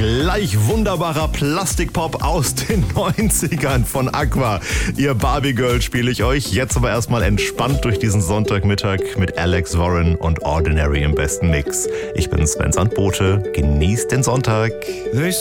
Gleich wunderbarer Plastikpop aus den 90ern von Aqua. Ihr Barbie Girl spiele ich euch. Jetzt aber erstmal entspannt durch diesen Sonntagmittag mit Alex Warren und Ordinary im besten Mix. Ich bin Sven Sandbote. Genießt den Sonntag.